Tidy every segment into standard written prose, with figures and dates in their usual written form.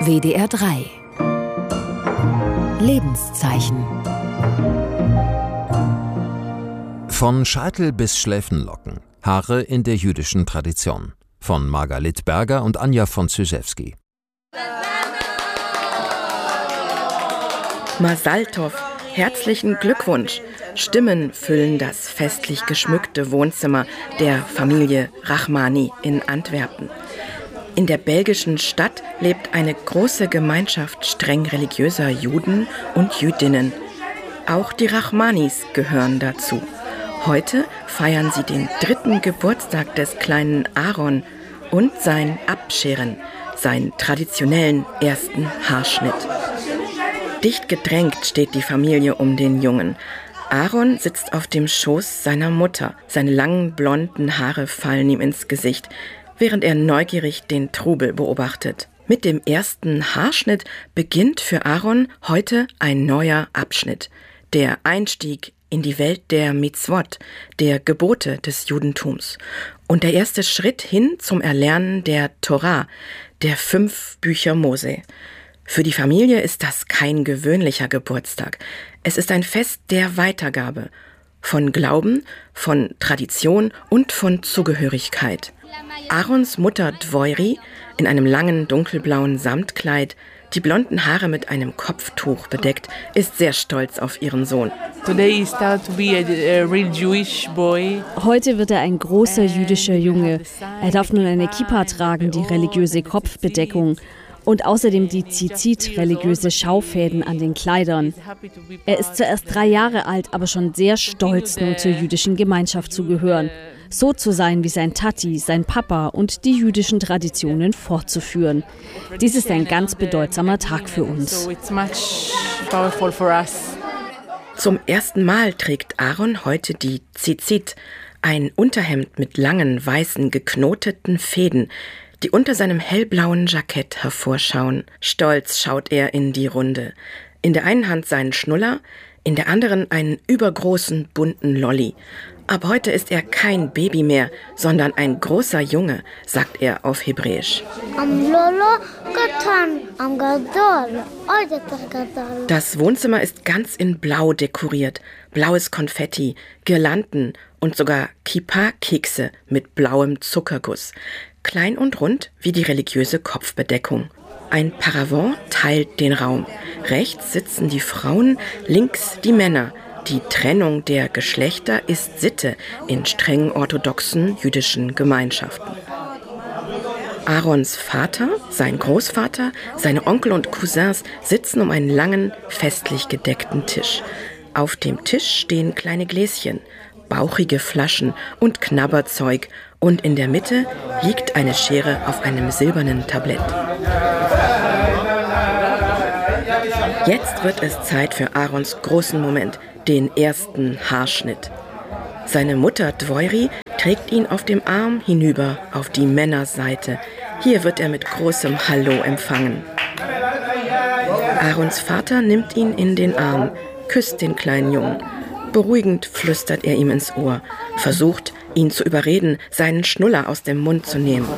WDR 3 Lebenszeichen. Von Scheitel bis Schläfenlocken. Haare in der jüdischen Tradition. Von Margalit Berger und Anja von Zyszewski. Mazal Tov, herzlichen Glückwunsch. Stimmen füllen das festlich geschmückte Wohnzimmer der Familie Rachmani in Antwerpen. In der belgischen Stadt lebt eine große Gemeinschaft streng religiöser Juden und Jüdinnen. Auch die Rachmanis gehören dazu. Heute feiern sie den 3. Geburtstag des kleinen Aaron und sein Abscheren, seinen traditionellen ersten Haarschnitt. Dicht gedrängt steht die Familie um den Jungen. Aaron sitzt auf dem Schoß seiner Mutter. Seine langen, blonden Haare fallen ihm ins Gesicht, während er neugierig den Trubel beobachtet. Mit dem ersten Haarschnitt beginnt für Aaron heute ein neuer Abschnitt. Der Einstieg in die Welt der Mitzvot, der Gebote des Judentums. Und der erste Schritt hin zum Erlernen der Torah, der 5 Bücher Mose. Für die Familie ist das kein gewöhnlicher Geburtstag. Es ist ein Fest der Weitergabe von Glauben, von Tradition und von Zugehörigkeit. Aarons Mutter Dvoiri in einem langen dunkelblauen Samtkleid, die blonden Haare mit einem Kopftuch bedeckt, ist sehr stolz auf ihren Sohn. Heute wird er ein großer jüdischer Junge. Er darf nun eine Kippa tragen, die religiöse Kopfbedeckung. Und außerdem die Tzitzit, religiöse Schaufäden an den Kleidern. Er ist zuerst 3 Jahre alt, aber schon sehr stolz, nun zur jüdischen Gemeinschaft zu gehören. So zu sein wie sein Tati, sein Papa und die jüdischen Traditionen fortzuführen. Dies ist ein ganz bedeutsamer Tag für uns. Zum ersten Mal trägt Aaron heute die Tzitzit, ein Unterhemd mit langen, weißen, geknoteten Fäden, die unter seinem hellblauen Jackett hervorschauen. Stolz schaut er in die Runde. In der einen Hand seinen Schnuller, in der anderen einen übergroßen, bunten Lolli. Ab heute ist er kein Baby mehr, sondern ein großer Junge, sagt er auf Hebräisch. Das Wohnzimmer ist ganz in Blau dekoriert. Blaues Konfetti, Girlanden und sogar Kippa-Kekse mit blauem Zuckerguss. Klein und rund wie die religiöse Kopfbedeckung. Ein Paravent teilt den Raum. Rechts sitzen die Frauen, links die Männer. Die Trennung der Geschlechter ist Sitte in streng orthodoxen jüdischen Gemeinschaften. Aarons Vater, sein Großvater, seine Onkel und Cousins sitzen um einen langen, festlich gedeckten Tisch. Auf dem Tisch stehen kleine Gläschen, bauchige Flaschen und Knabberzeug und in der Mitte liegt eine Schere auf einem silbernen Tablett. Jetzt wird es Zeit für Aarons großen Moment, den ersten Haarschnitt. Seine Mutter Dvoiri trägt ihn auf dem Arm hinüber auf die Männerseite. Hier wird er mit großem Hallo empfangen. Aarons Vater nimmt ihn in den Arm, küsst den kleinen Jungen. Beruhigend flüstert er ihm ins Ohr, versucht, ihn zu überreden, seinen Schnuller aus dem Mund zu nehmen.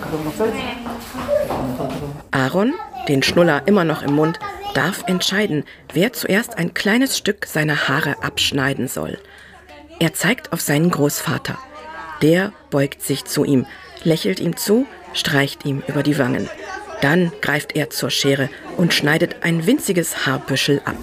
Aaron, den Schnuller immer noch im Mund, darf entscheiden, wer zuerst ein kleines Stück seiner Haare abschneiden soll. Er zeigt auf seinen Großvater. Der beugt sich zu ihm, lächelt ihm zu, streicht ihm über die Wangen. Dann greift er zur Schere und schneidet ein winziges Haarbüschel ab.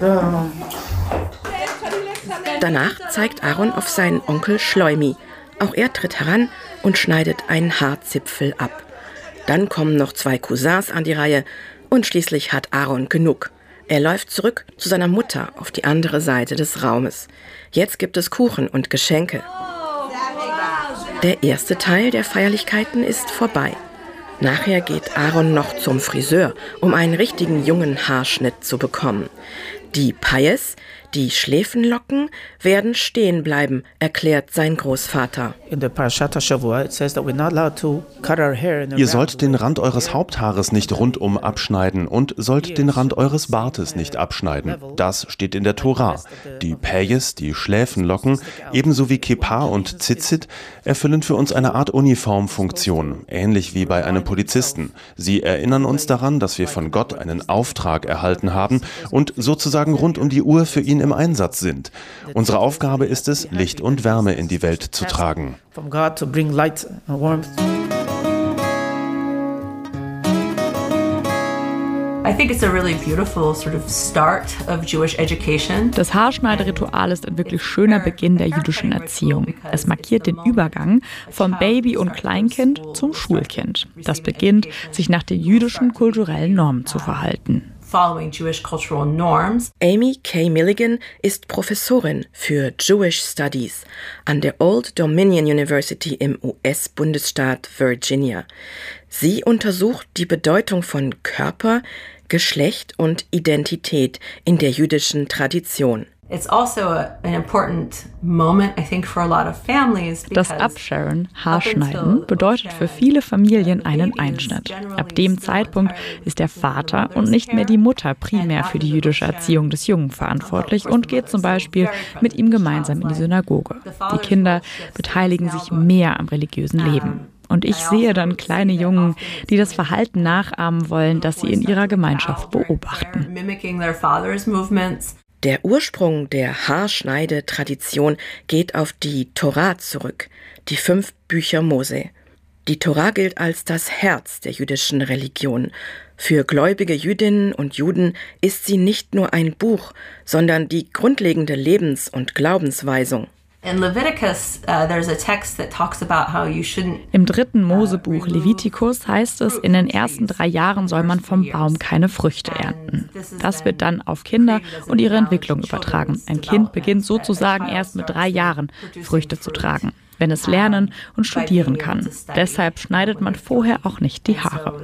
Danach zeigt Aaron auf seinen Onkel Schleumi. Auch er tritt heran und schneidet einen Haarzipfel ab. Dann kommen noch 2 Cousins an die Reihe und schließlich hat Aaron genug. Er läuft zurück zu seiner Mutter auf die andere Seite des Raumes. Jetzt gibt es Kuchen und Geschenke. Der erste Teil der Feierlichkeiten ist vorbei. Nachher geht Aaron noch zum Friseur, um einen richtigen jungen Haarschnitt zu bekommen. Die Payes, die Schläfenlocken, werden stehen bleiben, erklärt sein Großvater. Ihr sollt den Rand eures Haupthaares nicht rundum abschneiden und sollt den Rand eures Bartes nicht abschneiden. Das steht in der Tora. Die Päjes, die Schläfenlocken, ebenso wie Kippa und Tzitzit, erfüllen für uns eine Art Uniformfunktion, ähnlich wie bei einem Polizisten. Sie erinnern uns daran, dass wir von Gott einen Auftrag erhalten haben und sozusagen rund um die Uhr für ihn im Einsatz sind. Unsere Aufgabe ist es, Licht und Wärme in die Welt zu tragen. Das Haarschneideritual ist ein wirklich schöner Beginn der jüdischen Erziehung. Es markiert den Übergang vom Baby und Kleinkind zum Schulkind. Das beginnt, sich nach den jüdischen kulturellen Normen zu verhalten. Amy K. Milligan ist Professorin für Jewish Studies an der Old Dominion University im US-Bundesstaat Virginia. Sie untersucht die Bedeutung von Körper, Geschlecht und Identität in der jüdischen Tradition. Das Abscheren, Haarschneiden, bedeutet für viele Familien einen Einschnitt. Ab dem Zeitpunkt ist der Vater und nicht mehr die Mutter primär für die jüdische Erziehung des Jungen verantwortlich und geht zum Beispiel mit ihm gemeinsam in die Synagoge. Die Kinder beteiligen sich mehr am religiösen Leben. Und ich sehe dann kleine Jungen, die das Verhalten nachahmen wollen, das sie in ihrer Gemeinschaft beobachten. Der Ursprung der Haarschneidetradition geht auf die Tora zurück, die 5 Bücher Mose. Die Tora gilt als das Herz der jüdischen Religion. Für gläubige Jüdinnen und Juden ist sie nicht nur ein Buch, sondern die grundlegende Lebens- und Glaubensweisung. Im 3. Mosebuch Levitikus heißt es, in den ersten 3 Jahren soll man vom Baum keine Früchte ernten. Das wird dann auf Kinder und ihre Entwicklung übertragen. Ein Kind beginnt sozusagen erst mit 3 Jahren Früchte zu tragen, wenn es lernen und studieren kann. Deshalb schneidet man vorher auch nicht die Haare.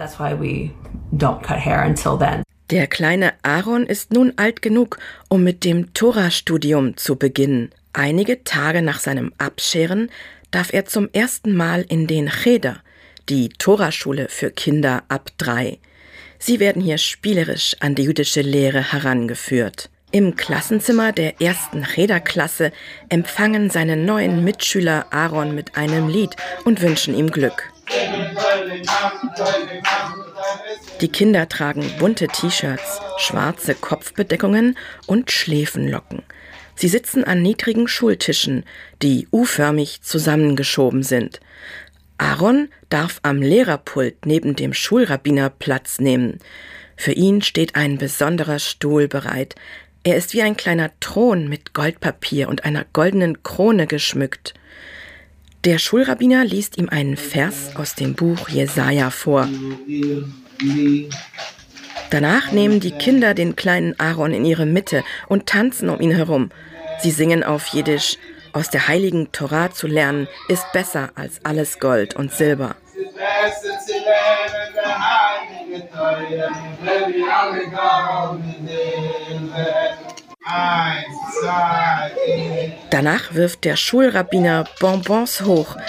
Der kleine Aaron ist nun alt genug, um mit dem Tora-Studium zu beginnen. Einige Tage nach seinem Abscheren darf er zum ersten Mal in den Cheder, die Toraschule für Kinder ab 3. Sie werden hier spielerisch an die jüdische Lehre herangeführt. Im Klassenzimmer der 1. Cheder-Klasse empfangen seine neuen Mitschüler Aaron mit einem Lied und wünschen ihm Glück. Die Kinder tragen bunte T-Shirts, schwarze Kopfbedeckungen und Schläfenlocken. Sie sitzen an niedrigen Schultischen, die U-förmig zusammengeschoben sind. Aaron darf am Lehrerpult neben dem Schulrabbiner Platz nehmen. Für ihn steht ein besonderer Stuhl bereit. Er ist wie ein kleiner Thron mit Goldpapier und einer goldenen Krone geschmückt. Der Schulrabbiner liest ihm einen Vers aus dem Buch Jesaja vor. Danach nehmen die Kinder den kleinen Aaron in ihre Mitte und tanzen um ihn herum. Sie singen auf Jiddisch: Aus der heiligen Tora zu lernen, ist besser als alles Gold und Silber. Danach wirft der Schulrabbiner Bonbons hoch,